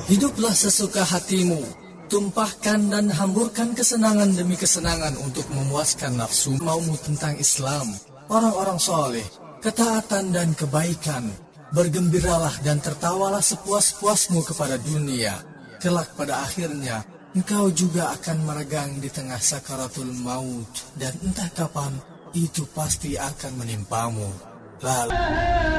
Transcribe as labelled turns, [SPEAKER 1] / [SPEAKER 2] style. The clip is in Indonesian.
[SPEAKER 1] Hiduplah sesuka hatimu, tumpahkan dan hamburkan kesenangan demi kesenangan untuk memuaskan nafsu maumu tentang Islam, orang-orang soleh, ketaatan dan kebaikan. Bergembiralah dan tertawalah sepuas-puasmu kepada dunia. Kelak pada akhirnya, engkau juga akan meregang di tengah sakaratul maut, dan entah kapan itu pasti akan menimpamu. Lalu